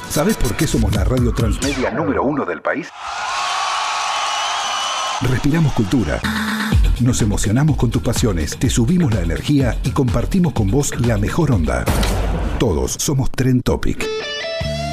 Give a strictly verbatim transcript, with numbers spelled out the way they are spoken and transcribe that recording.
¿Sabés por qué somos la radio transmedia número uno del país? Respiramos cultura. Nos emocionamos con tus pasiones, te subimos la energía y compartimos con vos la mejor onda. Todos somos Trend Topic.